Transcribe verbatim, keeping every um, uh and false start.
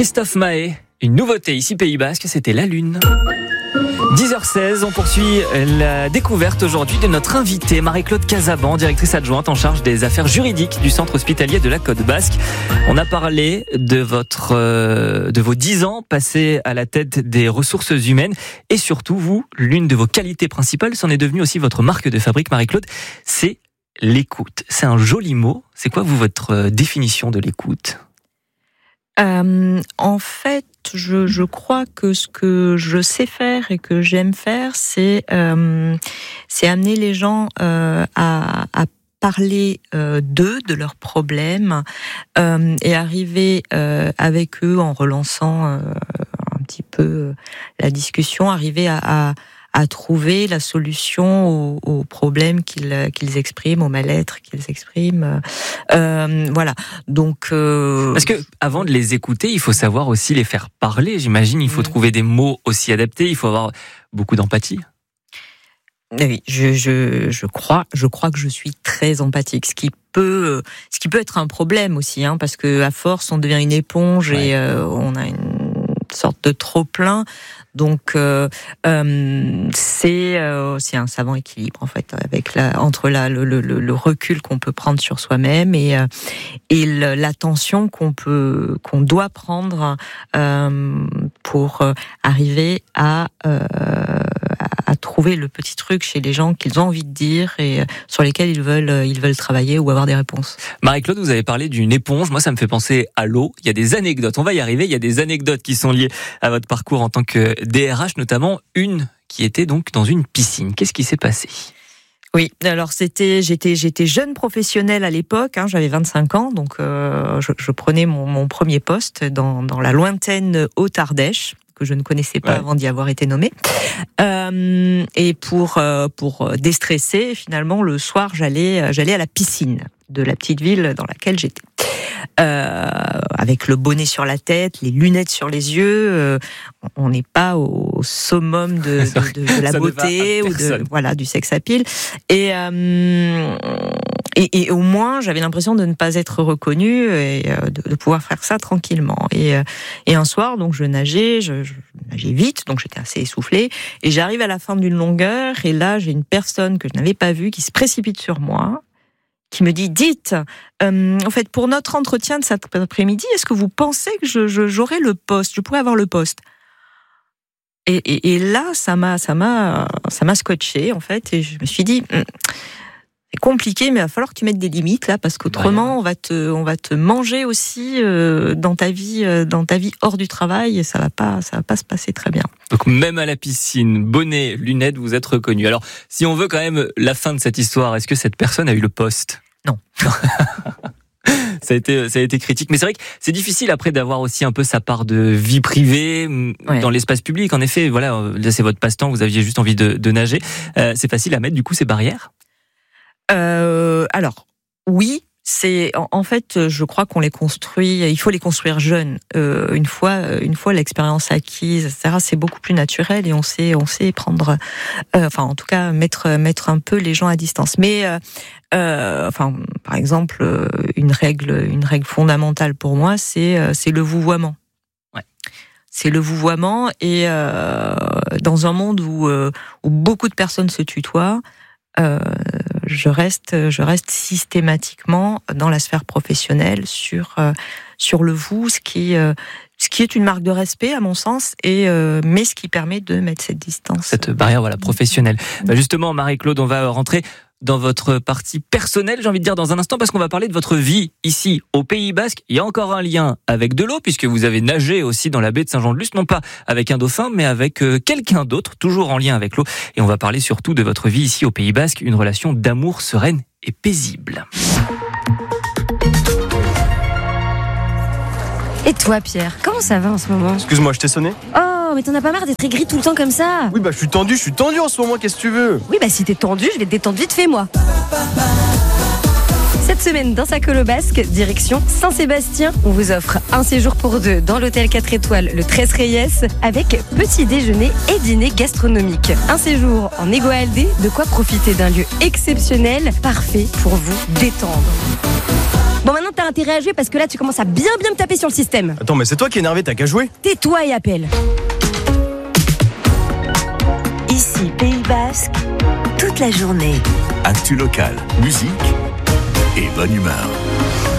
Christophe Mahé, une nouveauté ici Pays Basque, c'était La Lune. dix heures seize, on poursuit la découverte aujourd'hui de notre invitée Marie-Claude Casaban, directrice adjointe en charge des affaires juridiques du centre hospitalier de la Côte Basque. On a parlé de votre, euh, de vos dix ans passés à la tête des ressources humaines et surtout vous, l'une de vos qualités principales, c'en est devenue aussi votre marque de fabrique, Marie-Claude, c'est l'écoute. C'est un joli mot. C'est quoi vous votre définition de l'écoute ? Euh, en fait, je, je crois que ce que je sais faire et que j'aime faire, c'est, euh, c'est amener les gens euh, à, à parler euh, d'eux, de leurs problèmes, euh, et arriver euh, avec eux en relançant euh, un petit peu la discussion, arriver à, à à trouver la solution aux, aux problèmes qu'ils, qu'ils expriment, au mal-être qu'ils expriment. Euh, voilà. Donc, euh... parce que avant de les écouter, il faut savoir aussi les faire parler. J'imagine, il faut mmh. trouver des mots aussi adaptés. Il faut avoir beaucoup d'empathie. Oui, je, je, je crois, je crois que je suis très empathique, ce qui peut, ce qui peut être un problème aussi, hein, parce que à force, on devient une éponge ouais. et euh, on a une sorte de trop plein. Donc euh, euh, c'est euh, c'est un savant équilibre en fait avec la entre la le, le, le recul qu'on peut prendre sur soi-même et euh, et le, l'attention qu'on peut qu'on doit prendre euh, pour euh, arriver à euh, à trouver le petit truc chez les gens qu'ils ont envie de dire et sur lesquels ils veulent ils veulent travailler ou avoir des réponses. Marie-Claude, vous avez parlé d'une éponge. Moi, ça me fait penser à l'eau. Il y a des anecdotes. On va y arriver. Il y a des anecdotes qui sont liées à votre parcours en tant que D R H, notamment une qui était donc dans une piscine. Qu'est-ce qui s'est passé ? Oui, alors c'était, j'étais, j'étais jeune professionnelle à l'époque, hein, j'avais vingt-cinq ans, donc euh, je, je prenais mon, mon premier poste dans, dans la lointaine Haute-Ardèche, que je ne connaissais pas ouais. avant d'y avoir été nommée. Euh, et pour euh, pour déstresser, finalement, le soir, j'allais j'allais à la piscine de la petite ville dans laquelle j'étais. Euh, avec le bonnet sur la tête, les lunettes sur les yeux, euh, on n'est pas au summum de, de, de, de la beauté ou de voilà du sex appeal. Et, euh, et et au moins j'avais l'impression de ne pas être reconnue et de, de pouvoir faire ça tranquillement. Et et un soir donc je nageais, je, je nageais vite, donc j'étais assez essoufflée et j'arrive à la fin d'une longueur et là j'ai une personne que je n'avais pas vue qui se précipite sur moi, qui me dit, dites, euh, en fait, pour notre entretien de cet après-midi, est-ce que vous pensez que je, je, j'aurai le poste, je pourrais avoir le poste ? Et, et, et là, ça m'a, ça m'a, ça m'a scotché, en fait, et je me suis dit, c'est compliqué, mais il va falloir que tu mettes des limites là, parce qu'autrement, ouais. on va te, on va te manger aussi euh, dans ta vie, euh, dans ta vie hors du travail, et ça va pas, ça va pas se passer très bien. Donc même à la piscine, bonnet, lunettes, vous êtes reconnu. Alors, si on veut quand même la fin de cette histoire, est-ce que cette personne a eu le poste ? Non. Ça a été, ça a été critique, mais c'est vrai que c'est difficile après d'avoir aussi un peu sa part de vie privée ouais. dans l'espace public. En effet, voilà, là c'est votre passe-temps, vous aviez juste envie de, de nager. Euh, c'est facile à mettre du coup ces barrières ? Euh, alors oui. C'est en fait, je crois qu'on les construit. Il faut les construire jeunes. Euh, une fois, une fois l'expérience acquise, et cetera. C'est beaucoup plus naturel et on sait, on sait prendre. Euh, enfin, en tout cas, mettre, mettre un peu les gens à distance. Mais, euh, enfin, par exemple, une règle, une règle fondamentale pour moi, c'est, c'est le vouvoiement. Ouais. C'est le vouvoiement et euh, dans un monde où, où beaucoup de personnes se tutoient. Euh, je reste, je reste systématiquement dans la sphère professionnelle sur euh, sur le vous, ce qui euh, ce qui est une marque de respect à mon sens, et euh, mais ce qui permet de mettre cette distance, cette barrière, voilà, professionnelle. Mmh. Bah justement, Marie-Claude, on va rentrer dans votre partie personnelle, j'ai envie de dire, dans un instant, parce qu'on va parler de votre vie ici, au Pays Basque. Il y a encore un lien avec de l'eau, puisque vous avez nagé aussi dans la baie de Saint-Jean-de-Luz, non pas avec un dauphin, mais avec quelqu'un d'autre, toujours en lien avec l'eau. Et on va parler surtout de votre vie ici, au Pays Basque, une relation d'amour sereine et paisible. Et toi, Pierre, comment ça va en ce moment ? Excuse-moi, je t'ai sonné ? Oh, mais t'en as pas marre d'être aigri tout le temps comme ça ? Oui, bah je suis tendu, je suis tendu en ce moment, qu'est-ce que tu veux ? Oui, bah si t'es tendu, je vais te détendre vite fait, moi. Cette semaine, dans sa colo basque, direction Saint-Sébastien, on vous offre un séjour pour deux dans l'hôtel quatre étoiles, le Tres Reyes, avec petit déjeuner et dîner gastronomique. Un séjour en égo-aldé, de quoi profiter d'un lieu exceptionnel, parfait pour vous détendre. Bon, maintenant t'as intérêt à jouer parce que là tu commences à bien bien me taper sur le système. Attends, mais c'est toi qui es énervé, t'as qu'à jouer. Tais-toi et appelle. Ici Pays Basque, toute la journée. Actu locale, musique et bonne humeur.